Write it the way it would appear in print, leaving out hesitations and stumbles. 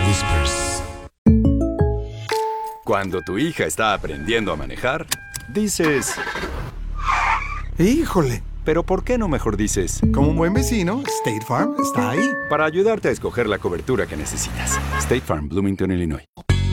Whispers. Cuando tu hija está aprendiendo a manejar, dices... ¡Híjole! Pero ¿por qué no mejor dices? Como un buen vecino, State Farm está ahí. Para ayudarte a escoger la cobertura que necesitas. State Farm, Bloomington, Illinois.